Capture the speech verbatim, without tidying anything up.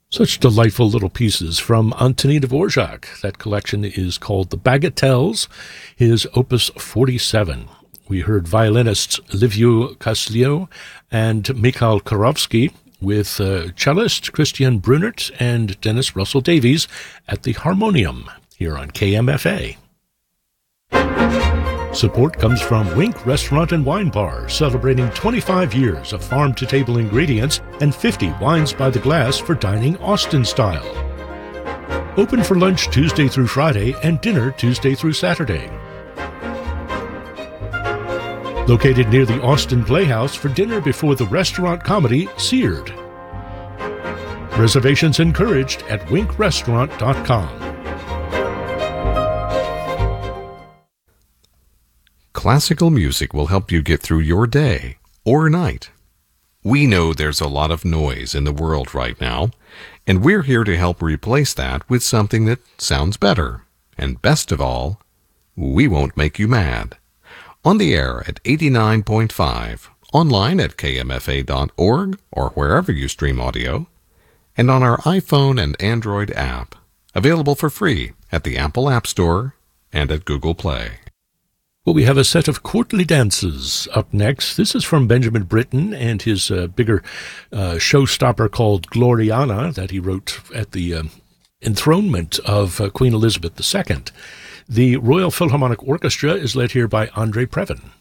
Such delightful little pieces from Antonin Dvorak. That collection is called The Bagatelles, his Opus forty-seven. We heard violinists Liviu Casliu and Mikhail Korovsky with uh, cellist Christian Brunert and Dennis Russell Davies at the harmonium here on K M F A. Support comes from Wink Restaurant and Wine Bar, celebrating twenty-five years of farm-to-table ingredients and fifty wines by the glass for dining Austin style. Open for lunch Tuesday through Friday and dinner Tuesday through Saturday. Located near the Austin Playhouse for dinner before the restaurant comedy Seared. Reservations encouraged at wink restaurant dot com. Classical music will help you get through your day or night. We know there's a lot of noise in the world right now, and we're here to help replace that with something that sounds better. And best of all, we won't make you mad. On the air at eighty-nine point five, online at K M F A dot org or wherever you stream audio, and on our iPhone and Android app, available for free at the Apple App Store and at Google Play. Well, we have a set of courtly dances up next. This is from Benjamin Britten and his uh, bigger uh, showstopper called Gloriana that he wrote at the uh, enthronement of uh, Queen Elizabeth the Second. The Royal Philharmonic Orchestra is led here by Andre Previn.